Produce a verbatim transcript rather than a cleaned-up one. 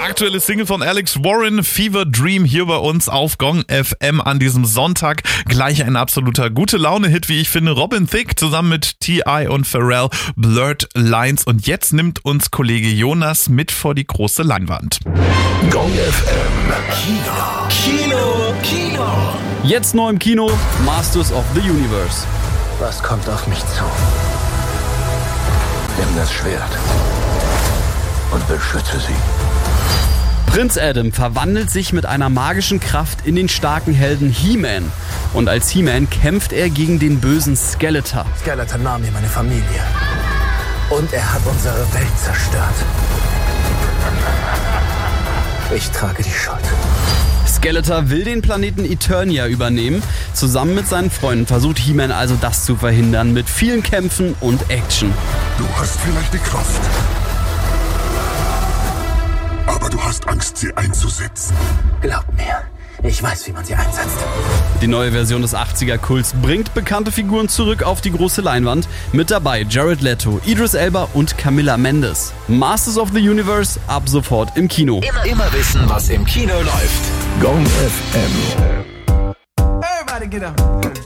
Aktuelle Single von Alex Warren, Fever Dream, hier bei uns auf Gong F M an diesem Sonntag. Gleich ein absoluter Gute-Laune-Hit, wie ich finde. Robin Thicke zusammen mit T I und Pharrell, Blurred Lines. Und jetzt nimmt uns Kollege Jonas mit vor die große Leinwand. Gong F M. Kino. Kino. Kino. Jetzt neu im Kino, Masters of the Universe. Was kommt auf mich zu? Nimm das Schwert und beschütze sie. Prinz Adam verwandelt sich mit einer magischen Kraft in den starken Helden He-Man. Und als He-Man kämpft er gegen den bösen Skeletor. Skeletor nahm mir meine Familie. Und er hat unsere Welt zerstört. Ich trage die Schuld. Skeletor will den Planeten Eternia übernehmen. Zusammen mit seinen Freunden versucht He-Man also das zu verhindern mit vielen Kämpfen und Action. Du hast vielleicht die Kraft. Aber du hast Angst, sie einzusetzen. Glaub mir, ich weiß, wie man sie einsetzt. Die neue Version des achtziger-Kults bringt bekannte Figuren zurück auf die große Leinwand. Mit dabei Jared Leto, Idris Elba und Camilla Mendes. Masters of the Universe ab sofort im Kino. Immer, immer wissen, was im Kino läuft. Gong F M. Everybody get up.